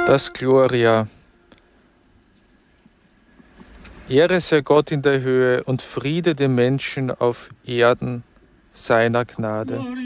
Das Gloria. Ehre sei Gott in der Höhe und Friede den Menschen auf Erden seiner Gnade.